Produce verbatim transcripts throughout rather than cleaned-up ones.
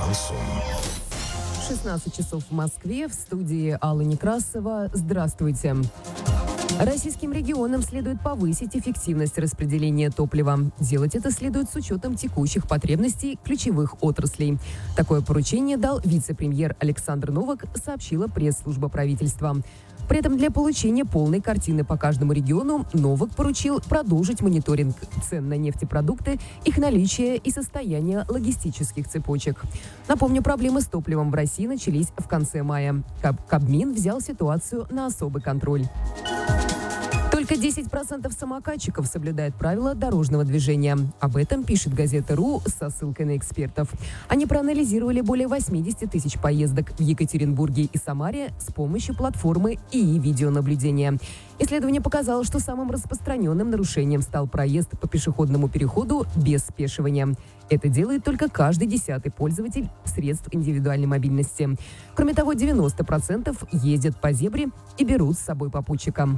Шансон. шестнадцать часов в Москве, в студии Алла Некрасова. Здравствуйте. Российским регионам следует повысить эффективность распределения топлива. Делать это следует с учетом текущих потребностей ключевых отраслей. Такое поручение дал вице-премьер Александр Новак, сообщила пресс-служба правительства. При этом для получения полной картины по каждому региону Новак поручил продолжить мониторинг цен на нефтепродукты, их наличие и состояние логистических цепочек. Напомню, проблемы с топливом в России начались в конце мая. Кабмин взял ситуацию на особый контроль. Только десять процентов самокатчиков соблюдают правила дорожного движения. Об этом пишет газета РУ со ссылкой на экспертов. Они проанализировали более восемьдесят тысяч поездок в Екатеринбурге и Самаре с помощью платформы ИИ видеонаблюдения. Исследование показало, что самым распространенным нарушением стал проезд по пешеходному переходу без спешивания. Это делает только каждый десятый пользователь средств индивидуальной мобильности. Кроме того, девяносто процентов ездят по зебре и берут с собой попутчика.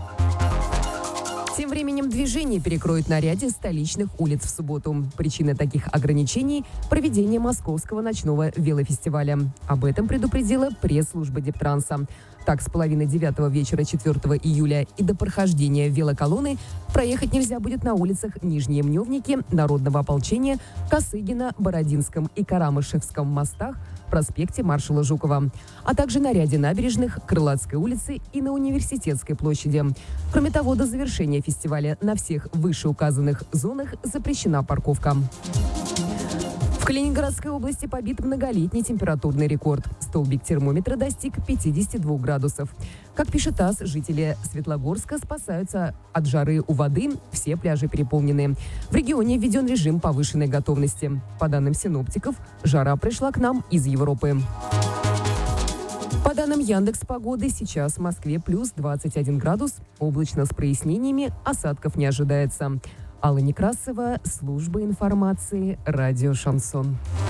Тем временем движение перекроют на ряде столичных улиц в субботу. Причина таких ограничений – проведение Московского ночного велофестиваля. Об этом предупредила пресс-служба Дептранса. Так, с половины девятого вечера четвёртого июля и до прохождения велоколонны проехать нельзя будет на улицах Нижние Мневники, Народного ополчения, Косыгина, Бородинском и Карамышевском мостах, проспекте маршала Жукова, а также на ряде набережных, Крылатской улицы и на Университетской площади. Кроме того, до завершения фестиваля на всех вышеуказанных зонах запрещена парковка. В Калининградской области побит многолетний температурный рекорд. Столбик термометра достиг пятидесяти двух градусов. Как пишет ТАСС, жители Светлогорска спасаются от жары у воды, все пляжи переполнены. В регионе введен режим повышенной готовности. По данным синоптиков, жара пришла к нам из Европы. По данным Яндекс.Погоды, сейчас в Москве плюс двадцать один градус, облачно с прояснениями, осадков не ожидается. Алла Некрасова, служба информации, радио «Шансон».